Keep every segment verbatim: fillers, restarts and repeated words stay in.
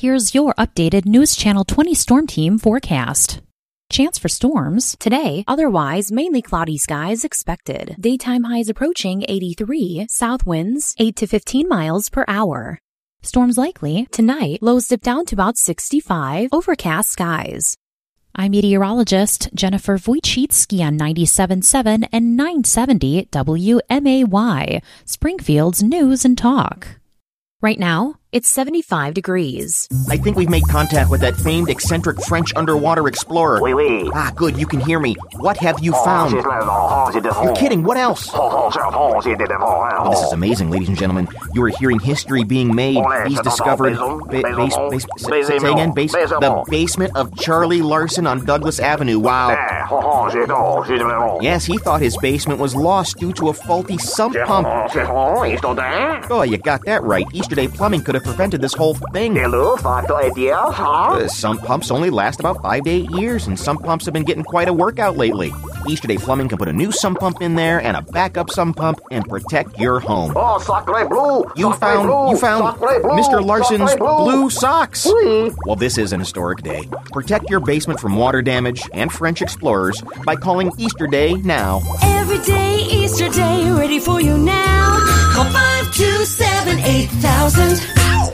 here's your updated News Channel twenty Storm Team forecast. Chance for storms. Today, otherwise mainly cloudy skies expected. Daytime highs approaching eighty-three, south winds eight to fifteen miles per hour. Storms likely. Tonight, lows dip down to about sixty-five, overcast skies. I'm meteorologist Jennifer Wojcicki on ninety-seven point seven and nine seventy W M A Y, Springfield's News and Talk. Right now, it's seventy-five degrees. I think we've made contact with that famed eccentric French underwater explorer. Oui, oui. Ah, good, you can hear me. What have you found? You're kidding, what else? Oh, this is amazing, ladies and gentlemen. You are hearing history being made. He's discovered... Ba- base, base, say, say again, base, the basement of Charlie Larson on Douglas Avenue. Wow. Yes, he thought his basement was lost due to a faulty sump pump. Oh, you got that right. Easterday Plumbing could have prevented this whole thing. Uh, sump pumps only last about five to eight years, and sump pumps have been getting quite a workout lately. Easterday Plumbing can put a new sump pump in there and a backup sump pump and protect your home. Oh, sacre bleu! You Sacre found bleu! you found Sacre bleu! Mister Larson's Sacre bleu! blue socks. Oui. Well, this is an historic day. Protect your basement from water damage and French explorers by calling Easter Day now. Every day, Easter Day, ready for you now. Call five two seven eight thousand.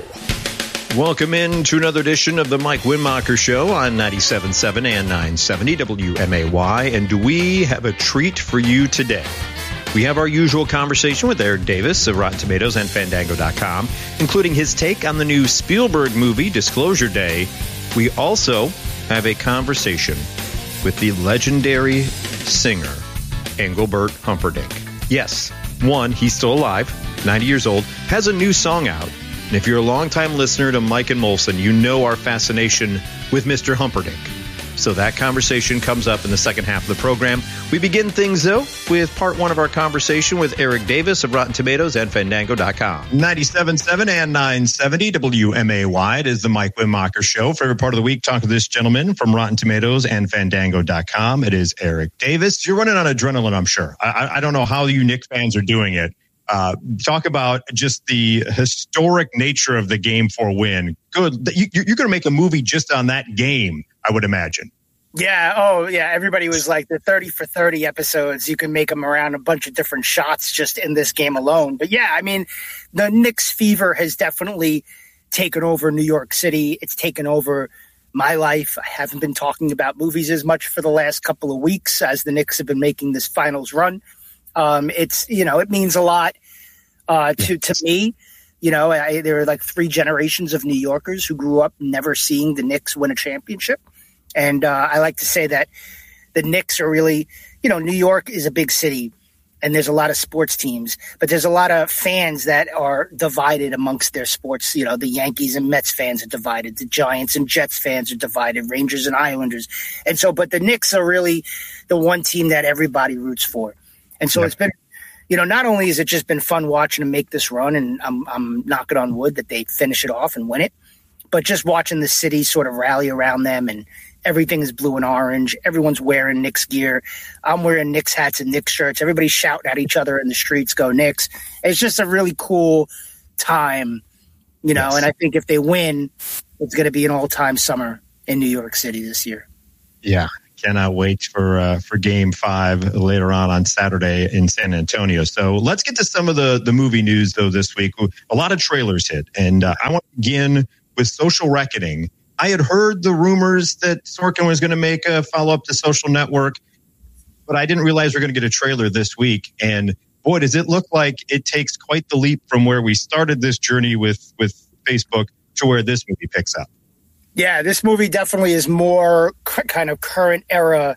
Welcome in to another edition of the Mike Winmacher Show on ninety-seven point seven and nine seventy W M A Y. And do we have a treat for you today? We have our usual conversation with Eric Davis of Rotten Tomatoes and Fandango dot com, including his take on the new Spielberg movie, Disclosure Day. We also have a conversation with the legendary singer, Engelbert Humperdinck. Yes, one, he's still alive, ninety years old, has a new song out. And if you're a longtime listener to Mike and Molson, you know our fascination with Mister Humperdinck. So that conversation comes up in the second half of the program. We begin things, though, with part one of our conversation with Eric Davis of Rotten Tomatoes and Fandango dot com. ninety-seven point seven and nine seventy W M A Y. It is the Mike Winmacher Show. Favorite part of the week, talk to this gentleman from Rotten Tomatoes and Fandango dot com. It is Eric Davis. You're running on adrenaline, I'm sure. I, I don't know how you Knicks fans are doing it. Uh, talk about just the historic nature of the game four win. Good. You, you're going to make a movie just on that game, I would imagine. Yeah. Oh, yeah. Everybody was like the thirty for thirty episodes. You can make them around a bunch of different shots just in this game alone. But yeah, I mean, the Knicks fever has definitely taken over New York City. It's taken over my life. I haven't been talking about movies as much for the last couple of weeks as the Knicks have been making this finals run. Um, it's, you know, it means a lot uh, to, to me. You know, I, there are like three generations of New Yorkers who grew up never seeing the Knicks win a championship. And uh, I like to say that the Knicks are really, you know, New York is a big city and there's a lot of sports teams, but there's a lot of fans that are divided amongst their sports. You know, the Yankees and Mets fans are divided. The Giants and Jets fans are divided, Rangers and Islanders. And so, but the Knicks are really the one team that everybody roots for. And so yeah. It's been, you know, not only has it just been fun watching them make this run, and I'm I'm knocking on wood that they finish it off and win it, but just watching the city sort of rally around them, and everything is blue and orange. Everyone's wearing Knicks gear. I'm wearing Knicks hats and Knicks shirts. Everybody's shouting at each other in the streets, go Knicks. It's just a really cool time, you know, yes. And I think if they win, it's going to be an all-time summer in New York City this year. Yeah. Cannot wait for uh, for Game Five later on on Saturday in San Antonio. So let's get to some of the the movie news though this week. A lot of trailers hit, and uh, I want to begin with Social Reckoning. I had heard the rumors that Sorkin was going to make a follow up to Social Network, but I didn't realize we we're going to get a trailer this week. And boy, does it look like it takes quite the leap from where we started this journey with with Facebook to where this movie picks up. Yeah, this movie definitely is more kind of current era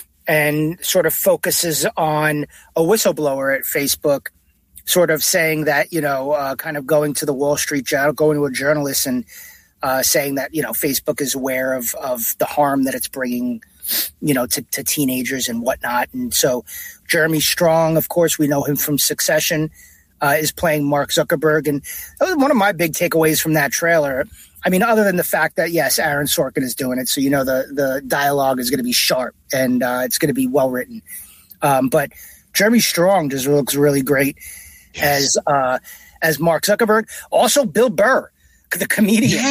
and sort of focuses on a whistleblower at Facebook, sort of saying that, you know, uh, kind of going to the Wall Street Journal, going to a journalist and uh, saying that, you know, Facebook is aware of, of the harm that it's bringing, you know, to, to teenagers and whatnot. And so Jeremy Strong, of course, we know him from Succession, uh, is playing Mark Zuckerberg. And that was one of my big takeaways from that trailer. I mean, other than the fact that, yes, Aaron Sorkin is doing it. So, you know, the, the dialogue is going to be sharp and uh, it's going to be well written. Um, but Jeremy Strong just looks really great yes. as uh, as Mark Zuckerberg. Also, Bill Burr, the comedian. Yeah.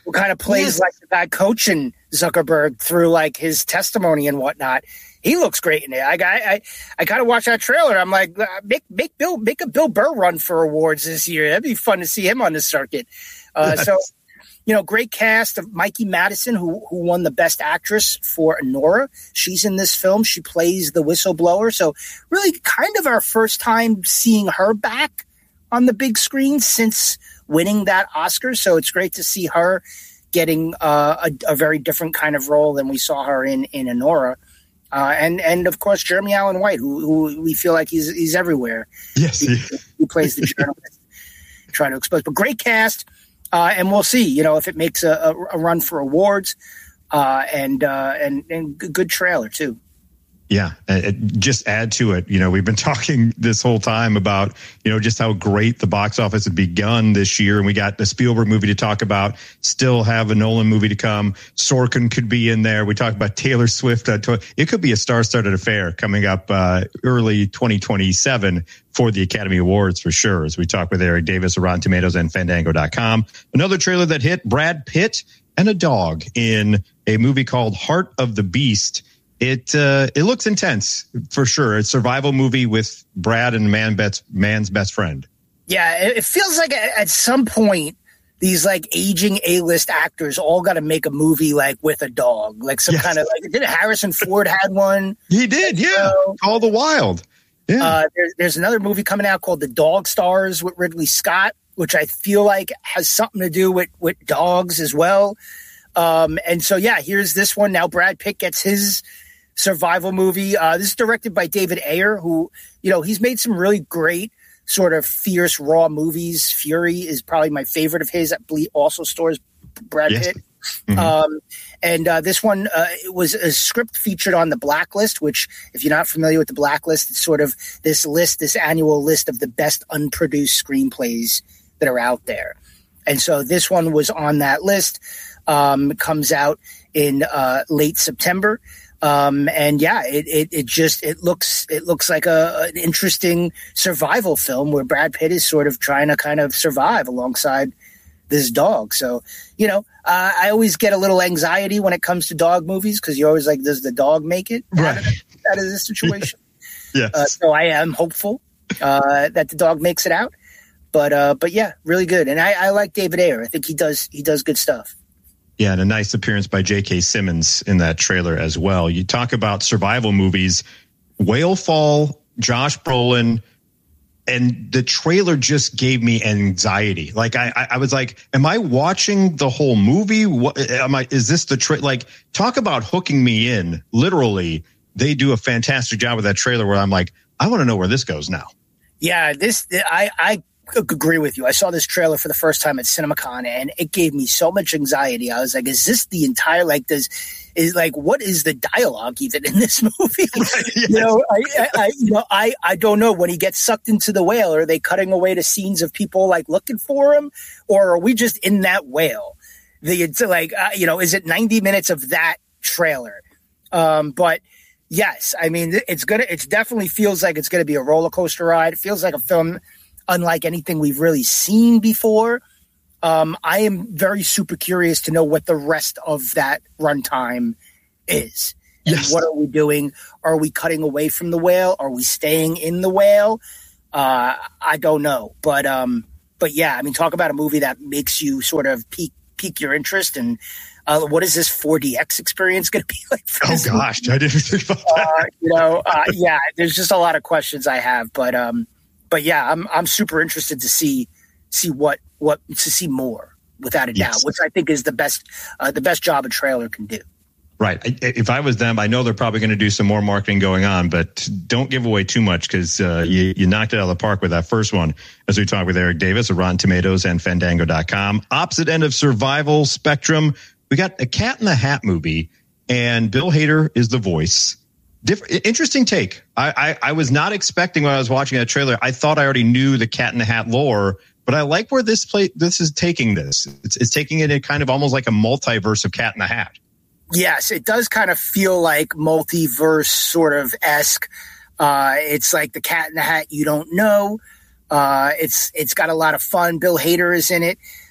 who kind of plays yes. like the guy coaching Zuckerberg through like his testimony and whatnot. He looks great in it. I got, I, I kind of watched that trailer. I'm like, make, make Bill, make a Bill Burr run for awards this year. That'd be fun to see him on the circuit. Uh, yes. So, you know, great cast of Mikey Madison, who who won the Best Actress for Nora. She's in this film. She plays the whistleblower. So, really, kind of our first time seeing her back on the big screen since winning that Oscar. So it's great to see her getting uh, a, a very different kind of role than we saw her in in Nora. Uh, and, and of course, Jeremy Allen White, who, who we feel like he's he's everywhere. Yes. He, he plays the journalist trying to expose. But great cast, uh, and we'll see, you know, if it makes a, a, a run for awards, uh, and, uh, and and good trailer, too. Yeah, it, just add to it. You know, we've been talking this whole time about, you know, just how great the box office has begun this year. And we got the Spielberg movie to talk about, still have a Nolan movie to come. Sorkin could be in there. We talked about Taylor Swift. Uh, to, it could be a star-studded affair coming up uh, early twenty twenty-seven for the Academy Awards for sure, as we talk with Eric Davis of Rotten Tomatoes and Fandango dot com. Another trailer that hit, Brad Pitt and a dog in a movie called Heart of the Beast. It uh, it looks intense for sure. It's a survival movie with Brad and man best, man's best friend. Yeah, it feels like at some point these like aging A-list actors all got to make a movie like with a dog, like some yes. kind of like. Did Harrison Ford had one? He did, yeah. So, Call the Wild. Yeah. Uh, there's there's another movie coming out called The Dog Stars with Ridley Scott, which I feel like has something to do with with dogs as well. Um, and so yeah, here's this one now. Brad Pitt gets his survival movie. Uh, this is directed by David Ayer, who, you know, he's made some really great sort of fierce, raw movies. Fury is probably my favorite of his. That Bleed also stars Brad yes. Pitt. Mm-hmm. Um, and uh, this one uh, it was a script featured on the Blacklist, which, if you're not familiar with the Blacklist, it's sort of this list, this annual list of the best unproduced screenplays that are out there. And so this one was on that list. Um, it comes out in uh, late September. Um, and yeah, it, it, it just, it looks, it looks like a, an interesting survival film where Brad Pitt is sort of trying to kind of survive alongside this dog. So, you know, uh, I always get a little anxiety when it comes to dog movies, because you're always like, does the dog make it right. out, of, out of this situation? Yes. Uh, so I am hopeful, uh, that the dog makes it out, but, uh, but yeah, really good. And I, I like David Ayer. I think he does, he does good stuff. Yeah, and a nice appearance by J K. Simmons in that trailer as well. You talk about survival movies, Whale Fall, Josh Brolin, and the trailer just gave me anxiety. Like I, I was like, am I watching the whole movie? What am I? Is this the tra- like? Talk about hooking me in. Literally, they do a fantastic job with that trailer. Where I'm like, I want to know where this goes now. Yeah, this I I. agree with you. I saw this trailer for the first time at CinemaCon, and it gave me so much anxiety. I was like, is this the entire, like, does, is like, what is the dialogue even in this movie? Yes. You know, I, I, I, you know, I, I don't know. When he gets sucked into the whale, are they cutting away to scenes of people like looking for him, or are we just in that whale? The, it's like, uh, you know, is it ninety minutes of that trailer? Um, but yes, I mean, it's gonna, it's definitely feels like it's going to be a roller coaster ride. It feels like a film unlike anything we've really seen before. Um, I am very super curious to know what the rest of that runtime is. And yes. What are we doing? Are we cutting away from the whale? Are we staying in the whale? Uh, I don't know. But um, but yeah, I mean, talk about a movie that makes you sort of pique, pique your interest. And uh, what is this four D X experience going to be like? For oh, gosh. Movie? I didn't think about that. Uh, you know, uh, yeah, there's just a lot of questions I have. But um, But yeah, I'm I'm super interested to see see what what to see more, without a doubt, yes. which I think is the best uh, the best job a trailer can do. Right. If I was them, I know they're probably going to do some more marketing going on, but don't give away too much, because uh, you you knocked it out of the park with that first one. As we talk with Eric Davis of Rotten Tomatoes and Fandango dot com. Opposite end of survival spectrum, we got a Cat in the Hat movie, and Bill Hader is the voice. Different, interesting take. I, I, I was not expecting when I was watching that trailer. I thought I already knew the Cat in the Hat lore, but I like where this play. This is taking this. It's, it's taking it in kind of almost like a multiverse of Cat in the Hat. Yes, it does kind of feel like multiverse sort of esque. Uh, it's like the Cat in the Hat you don't know. Uh, it's it's got a lot of fun. Bill Hader is in it.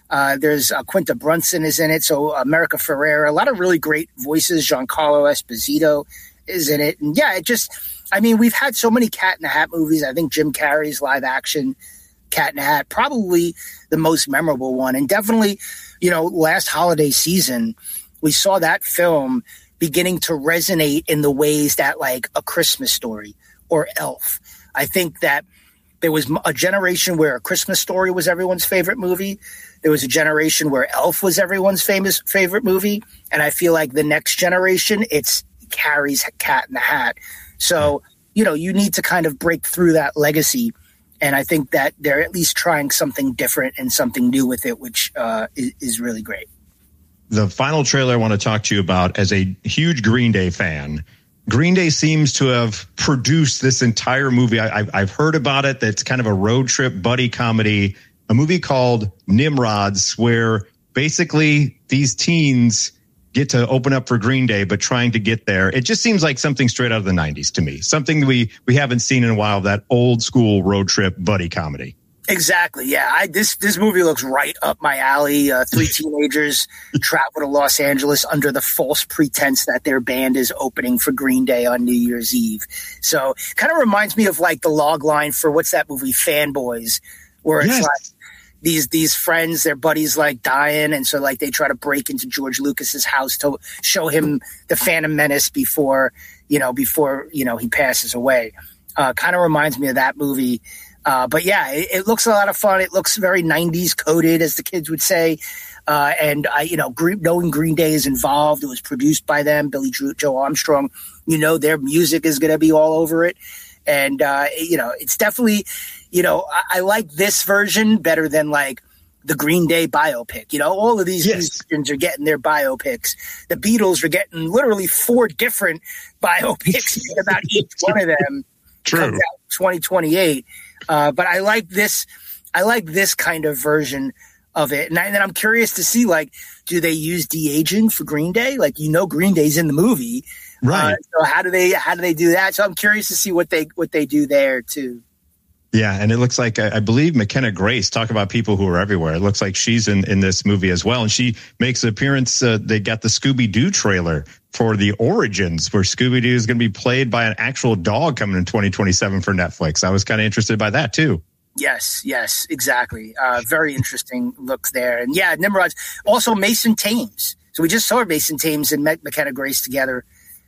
Uh, there's uh, Quinta Brunson is in it. So America Ferrera, a lot of really great voices. Giancarlo Esposito is in it. And yeah, it just, I mean, we've had so many Cat in the Hat movies. I think Jim Carrey's live action Cat in the Hat, probably the most memorable one. And definitely, you know, last holiday season, we saw that film beginning to resonate in the ways that like A Christmas Story or Elf. I think that there was a generation where A Christmas Story was everyone's favorite movie. There was a generation where Elf was everyone's famous favorite movie. And I feel like the next generation, it's Carrey's Cat in the Hat. So, you know, you need to kind of break through that legacy. And I think that they're at least trying something different and something new with it, which uh, is, is really great. The final trailer I want to talk to you about, as a huge Green Day fan, Green Day seems to have produced this entire movie. I, I've, I've heard about it. That's kind of a road trip buddy comedy, a movie called Nimrods, where basically these teens get to open up for Green Day, but trying to get there. It just seems like something straight out of the nineties to me, something we, we haven't seen in a while, that old school road trip buddy comedy. Exactly. Yeah. I, this, this movie looks right up my alley. Uh, three teenagers travel to Los Angeles under the false pretense that their band is opening for Green Day on New Year's Eve. So kind of reminds me of like the log line for what's that movie, Fanboys, where it's yes. like these, these friends, their buddies like dying. And so like they try to break into George Lucas's house to show him the Phantom Menace before, you know, before, you know, he passes away. Uh, kind of reminds me of that movie. Uh, but yeah, it, it looks a lot of fun. It looks very nineties coded, as the kids would say. Uh, and I, you know, Green, knowing Green Day is involved, it was produced by them, Billy Drew, Joe Armstrong, you know, their music is going to be all over it. And, uh, you know, it's definitely, you know, I, I like this version better than like the Green Day biopic. You know, all of these yes. musicians are getting their biopics. The Beatles are getting literally four different biopics about each one of them. True. Comes out twenty twenty-eight. Uh, but I like this. I like this kind of version of it, and, I, and then I'm curious to see, like, do they use de-aging for Green Day? Like, you know, Green Day's in the movie, right? Uh, so how do they how do they do that? So I'm curious to see what they what they do there too. Yeah, and it looks like, I believe McKenna Grace, talk about people who are everywhere. It looks like she's in, in this movie as well. And she makes an appearance. Uh, they got the Scooby-Doo trailer for the Origins, where Scooby-Doo is going to be played by an actual dog coming in twenty twenty-seven for Netflix. I was kind of interested by that, too. Yes, yes, exactly. Uh, very interesting look there. And yeah, Nimrods. Also Mason Thames. So we just saw Mason Thames and McKenna Grace together.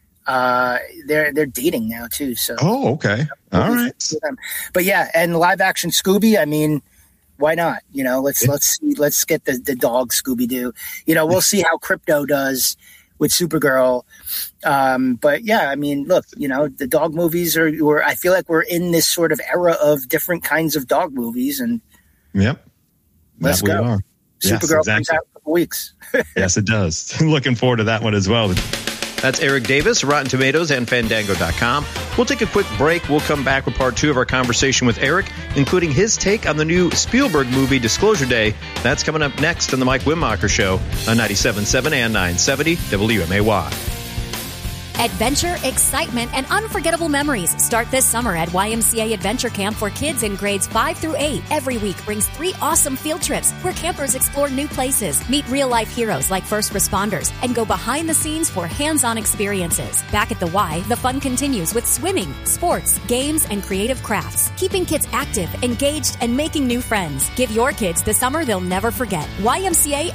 Uh, they're they're dating now too. So oh, okay, all right. But yeah, and live action Scooby. I mean, why not? You know, let's yeah. let's see, let's get the the dog Scooby Doo. You know, we'll see how Crypto does with Supergirl. Um, but yeah, I mean, look, you know, the dog movies are. We're, I feel like we're in this sort of era of different kinds of dog movies, and yep, let's that go. We are. Supergirl yes, exactly. comes out in a couple weeks. Yes, it does. Looking forward to that one as well. That's Eric Davis, Rotten Tomatoes and Fandango dot com. We'll take a quick break. We'll come back with part two of our conversation with Eric, including his take on the new Spielberg movie, Disclosure Day. That's coming up next on the Mike Wimmacher Show on ninety-seven point seven and nine seventy W M A Y. Adventure, excitement, and unforgettable memories start this summer at Y M C A Adventure Camp for kids in grades five through eight. Every week brings three awesome field trips where campers explore new places, meet real-life heroes like first responders, and go behind the scenes for hands-on experiences. Back at the Y, the fun continues with swimming, sports, games, and creative crafts, keeping kids active, engaged, and making new friends. Give your kids the summer they'll never forget. Y M C A